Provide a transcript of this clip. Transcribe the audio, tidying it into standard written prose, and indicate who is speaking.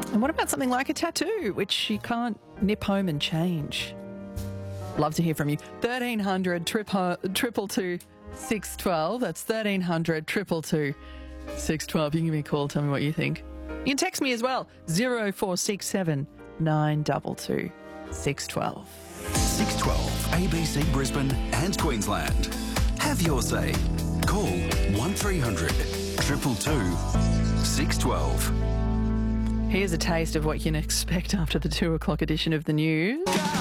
Speaker 1: And what about something like a tattoo, which you can't nip home and change? Love to hear from you. 1300 222 612. That's 1300 222 612. You can give me a call, tell me what you think. You can text me as well, 0467 922 612.
Speaker 2: 612 ABC Brisbane and Queensland. Have your say. Call 1300 222 612.
Speaker 1: Here's a taste of what you can expect after the 2 o'clock edition of the news.